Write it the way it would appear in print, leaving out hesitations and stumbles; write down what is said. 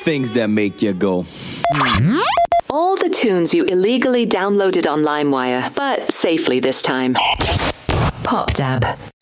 things that make you go. All the tunes you illegally downloaded on LimeWire, but safely this time. Pop Dab.